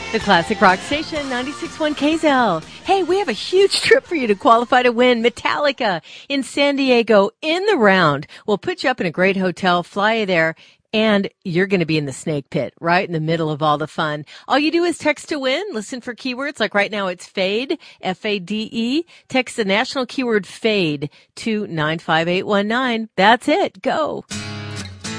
The Classic Rock Station, 96.1 KZL. Hey, we have a huge trip for you to qualify to win. Metallica in San Diego in the round. We'll put you up in a great hotel, fly you there, and you're going to be in the snake pit, right in the middle of all the fun. All you do is text to win. Listen for keywords. Like right now, it's FADE, F-A-D-E. Text the national keyword FADE to 95819. That's it. Go.